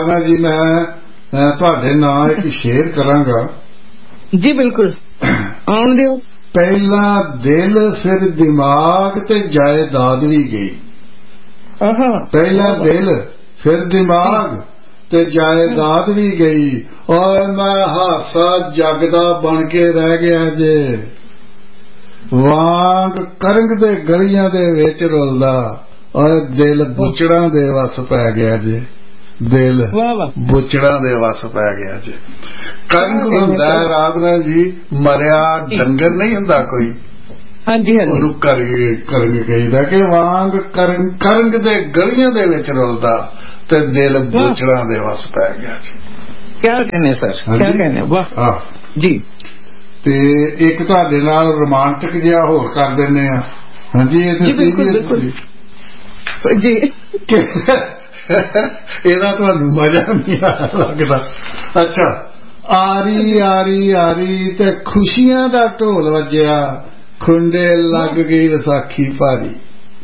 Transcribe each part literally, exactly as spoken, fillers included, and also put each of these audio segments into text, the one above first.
जी मैं तुहाडे नाल एक शेर करांगा जी। बिल्कुल आउण दिओ। पहला दिल फिर दिमाग ते जायदाद भी गई। पहला दिल फिर दिमाग ते जायदाद भी गई और मैं हासा जगदा बन के रह गया जे वांग करंग दे गलियां दे विच रुलदा और दिल बुचड़ा दे वस पै गया जे दिल बुचड़ा दे वस पै गया जे। करंग हुंदा राधना जी मरिया डंगर नहीं हुंदा कोई ਉਹਨੂੰ ਕਰੰਗ ਕਰੰਗ ਕਹੀਦਾ ਕਿ ਵਾਂਗ ਕਰੰਗ ਕਰੰਗ ਦੇ ਗਲੀਆਂ ਦੇ ਵਿੱਚ ਰੁਲਦਾ ਤੇ ਦਿਲ ਬੁਚੜਾਂ ਦੇ ਵਸ ਪੈ ਗਿਆ ਜੀ। ਕਿਆ ਕਹਿੰਦੇ ਸਰ ਕਿਆ ਕਹਿੰਦੇ ਵਾਹ ਜੀ। ਤੇ ਇੱਕ ਤੁਹਾਡੇ ਨਾਲ ਰੋਮਾਂਟਿਕ ਜਿਹਾ ਹੋਰ ਕਰ ਦਿੰਦੇ ਆ। ਹਾਂਜੀ ਇਹ ਤੇ ਸੀਰੀਅਸ ਜੀ ਇਹਦਾ ਤੁਹਾਨੂੰ ਮਜ਼ਾ ਨਹੀਂ ਲੱਗਦਾ। ਅੱਛਾ ਆਰੀ ਆਰੀ ਆਰੀ ਤੇ ਖੁਸ਼ੀਆਂ ਦਾ ਢੋਲ ਵੱਜਿਆ ਖੁੰਡੇ ਲੱਗ ਗਈ ਵਿਸਾਖੀ ਭਾਰੀ।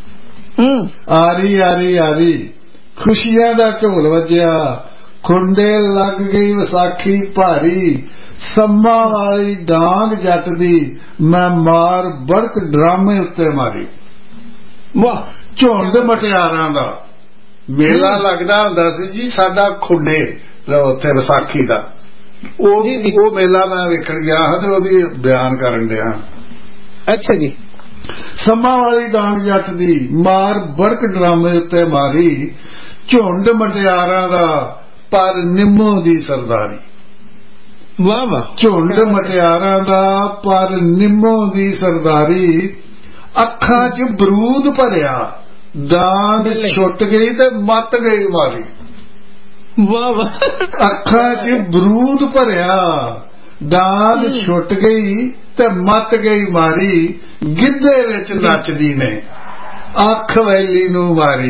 ਆਰੀ ਆਰੀ ਆਰੀ ਖੁਸ਼ੀਆਂ ਦਾ ਢੋਲ ਵੱਜਿਆ ਖੁੰਡੇ ਲੱਗ ਗਈ ਵਿਸਾਖੀ ਭਾਰੀ ਸੰਮਾਂ ਵਾਲੀ ਡਾਂਗ ਜੱਟ ਦੀ ਮੈਂ ਮਾਰ ਬੜਕ ਡਰਾਮੇ ਉੱਤੇ ਮਾਰੀ। ਵਾਹ ਝੁੰਡ ਮਟਿਆਰਾਂ ਦਾ ਮੇਲਾ ਲੱਗਦਾ ਹੁੰਦਾ ਸੀ ਜੀ ਸਾਡਾ ਖੁੰਡੇ ਉੱਥੇ ਵਿਸਾਖੀ ਦਾ। ਉਹ ਉਹ ਮੇਲਾ ਮੈਂ ਵੇਖਣ ਗਿਆ ਹਾਂ ਤੇ ਉਹਦੀ ਬਿਆਨ ਕਰਨ ਡਿਆ। ਅੱਛਾ ਜੀ। ਸੰਮਾਂ ਵਾਲੀ ਡਾਂਗ ਜੱਟ ਦੀ ਮਾਰ ਬੜਕ ਡਰਾਮੇ ਉੱਤੇ ਮਾਰੀ ਝੁੰਡ ਮਟਿਆਰਾਂ ਦਾ ਪਰ ਨਿੰਮੋ ਦੀ ਸਰਦਾਰੀ। ਵਾਹ ਵਾਹ ਝੁੰਡ ਮਟਿਆਰਾਂ ਦਾ ਪਰ ਨਿੰਮੋ ਦੀ ਸਰਦਾਰੀ ਅੱਖਾਂ 'ਚ ਬਰੂਦ ਭਰਿਆ ਦਾਂਦ ਛੁੱਟ ਗਈ ਤੇ ਮੱਤ ਗਈ ਮਾਰੀ। ਵਾਹ ਵਾਹ ਅੱਖਾਂ 'ਚ ਬਰੂਦ ਭਰਿਆ ਦਾਂਦ ਛੁੱਟ ਗਈ ਤੇ ਮੱਤ ਗਈ ਮਾਰੀ ਗਿੱਧੇ ਵਿੱਚ ਨੱਚਦੀ ਨੇ ਅੱਖ ਵੈਲੀ ਨੂੰ ਮਾਰੀ।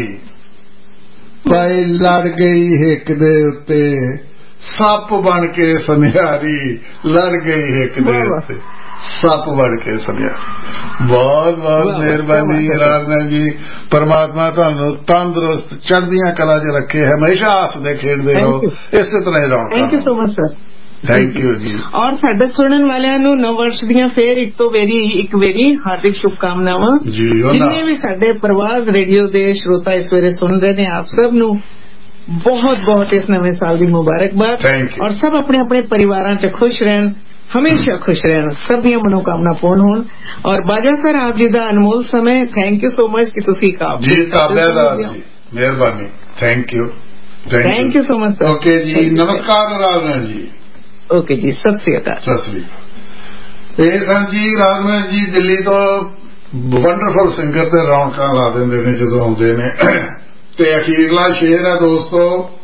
ਪਾਈ ਲੜ ਗਈ ਹਿੱਕ ਦੇ ਉੱਤੇ ਸੱਪ ਬਣ ਕੇ ਸੁਨਿਆਰੀ ਲੜ ਗਈ ਹਿੱਕ ਦੇ ਉੱਤੇ ਸੱਪ ਬਣ ਕੇ ਸੁਨਿਆਰੀ। ਬਹੁਤ ਬਹੁਤ ਮਿਹਰਬਾਨੀ ਰਾਧਨਾ ਜੀ। ਪਰਮਾਤਮਾ ਤੁਹਾਨੂੰ ਤੰਦਰੁਸਤ ਚੜ੍ਹਦੀਆਂ ਕਲਾ 'ਚ ਰੱਖੇ ਹਮੇਸ਼ਾ ਹੱਸਦੇ ਖੇਡਦੇ ਰਹੋ ਇਸੇ ਤਰ੍ਹਾਂ ਹੀ ਰਹੋ। Thank you so much sir. Thank you ਜੀ। ਔਰ ਸਾਡੇ ਸੁਣਨ ਵਾਲਿਆਂ ਨੂੰ ਨਵ ਵਰਸ਼ ਦੀਆਂ ਫੇਰ ਇੱਕ ਤੋਂ ਵੇਰੀ ਇੱਕ ਵੇਰੀ ਹਾਰਦਿਕ ਸ਼ੁਭਕਾਮਨਾਵਾਂ ਜੀ। ਜਿੰਨੇ ਵੀ ਸਾਡੇ ਪ੍ਰਵਾਜ਼ ਰੇਡੀਓ ਦੇ ਸਰੋਤਾ ਇਸ ਵੇਲੇ ਸੁਣ ਰਹੇ ਨੇ ਆਪ ਸਭ ਨੂੰ ਬਹੁਤ ਬਹੁਤ ਇਸ ਨਵੇਂ ਸਾਲ ਦੀ ਮੁਬਾਰਕਬਾਦ। ਔਰ ਸਭ ਆਪਣੇ ਆਪਣੇ ਪਰਿਵਾਰਾਂ 'ਚ ਖੁਸ਼ ਰਹਿਣ ਹਮੇਸ਼ਾ ਖੁਸ਼ ਰਹਿਣ ਸਭ ਦੀਆਂ ਮਨੋਕਾਮਨਾ ਪੂਰਨ ਹੋਣ। ਔਰ ਬਾਜਵਾ ਸਰ ਆਪ ਜੀ ਦਾ ਅਨਮੋਲ ਸਮੇਂ ਥੈਂਕ ਯੂ ਸੋ ਮਚ ਕਿ ਤੁਸੀਂ ਕਾਬ ਜੀ ਕਾਬਿਆਦਾਰ ਜੀ ਮਿਹਰਬਾਨੀ। Thank you thank you so much sir. Okay ਜੀ ਨਮਸਕਾਰ ਰਾਧਨਾ ਜੀ। ਓਕੇ ਜੀ ਸਤਿ ਸ੍ਰੀ ਅਕਾਲ। ਸਤਿ ਸ੍ਰੀ ਅਕਾਲ। ਇਹ ਸਨ ਜੀ ਰਾਧਨਾ ਜੀ ਦਿੱਲੀ ਤੋਂ ਵੰਡਰਫੁਲ ਸਿੰਗਰ ਤੇ ਰੌਣਕਾਂ ਲਾ ਦਿੰਦੇ ਨੇ ਜਦੋਂ ਆਉਂਦੇ ਨੇ। ਤੇ ਅਖੀਰਲਾ ਸ਼ੇਰ ਹੈ ਦੋਸਤੋ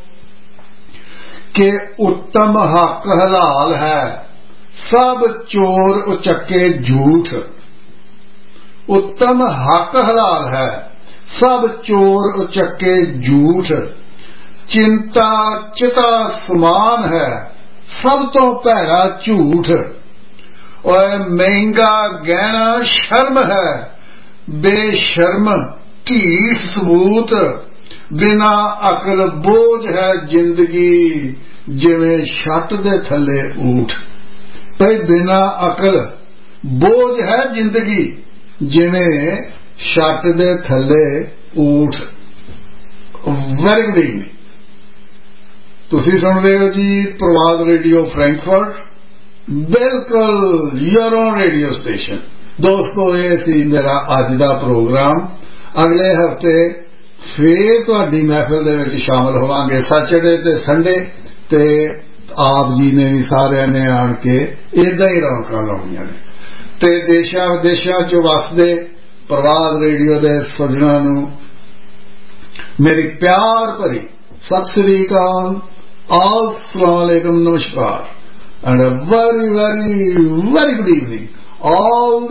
ਕਿ ਉੱਤਮ ਹੱਕ ਹਲਾਲ ਹੈ ਸਭ ਚੋਰ ਉਚੱਕੇ ਝੂਠ। ਉੱਤਮ ਹੱਕ ਹਲਾਲ ਹੈ ਸਭ ਚੋਰ ਉਚੱਕੇ ਝੂਠ ਚਿੰਤਾ ਚਿਤਾ ਸਮਾਨ ਹੈ ਸਭ ਤੋਂ ਭੈੜਾ ਝੂਠ। ਓਏ ਮਹਿੰਗਾ ਗਹਿਣਾ ਸ਼ਰਮ ਹੈ ਬੇਸ਼ਰਮ ਢੀਠ ਸਬੂਤ ਬਿਨਾ ਅਕਲ ਬੋਝ ਹੈ ਜ਼ਿੰਦਗੀ ਜਿਵੇਂ ਛੱਤ ਦੇ ਥੱਲੇ ਊਠ। ਭਈ ਬਿਨਾ ਅਕਲ ਬੋਝ ਹੈ ਜ਼ਿੰਦਗੀ ਜਿਵੇਂ ਛੱਤ ਦੇ ਥੱਲੇ ਊਠ। Very good evening. ਤੁਸੀਂ ਸੁਣ ਰਹੇ ਹੋ ਜੀ ਪ੍ਰਵਾਦ ਰੇਡੀਓ ਫਰੈਂਕਫਰਟ ਬਿਲਕੁਲ ਯੂਰ ਓਨ ਰੇਡੀਓ ਸਟੇਸ਼ਨ। ਦੋਸਤੋ ਇਹ ਸੀ ਮੇਰਾ ਅੱਜ ਦਾ ਪ੍ਰੋਗਰਾਮ। ਅਗਲੇ ਹਫ਼ਤੇ ਫੇਰ ਤੁਹਾਡੀ ਮਹਿਫਿਲ ਦੇ ਵਿੱਚ ਸ਼ਾਮਲ ਹੋਵਾਂਗੇ ਸੈਟਰਡੇ ਤੇ ਸੰਡੇ ਤੇ ਆਪ ਜੀ ਨੇ ਵੀ ਸਾਰਿਆਂ ਨੇ ਆਣ ਕੇ ਏਦਾਂ ਹੀ ਰੌਣਕਾਂ ਲਾਉਣੀਆਂ ਨੇ ਤੇ ਦੇਸ਼ਾਂ ਵਿਦੇਸ਼ਾਂ 'ਚ ਵਸਦੇ ਪ੍ਰਵਾਦ ਰੇਡੀਓ ਦੇ ਸੱਜਣਾਂ ਨੂੰ ਮੇਰੀ ਪਿਆਰ ਭਰੀ ਸਤਿ ਸ੍ਰੀ ਅਕਾਲ। अस्सलाम वालेकुम नमस्कार and a very very very good evening all